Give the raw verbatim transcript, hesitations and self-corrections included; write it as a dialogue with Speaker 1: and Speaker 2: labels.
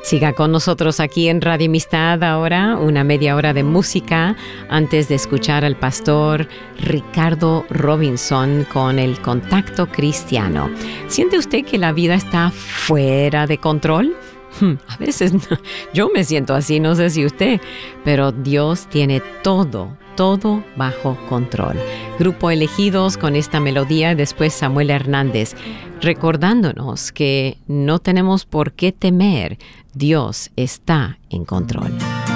Speaker 1: Siga con nosotros aquí en Radio Amistad ahora, una media hora de música antes de escuchar al pastor Ricardo Robinson con el Contacto Cristiano. ¿Siente usted que la vida está fuera de control? A veces no, yo me siento así, no sé si usted, pero Dios tiene todo, todo bajo control. Grupo Elegidos con esta melodía, después Samuel Hernández, recordándonos que no tenemos por qué temer, Dios está en control.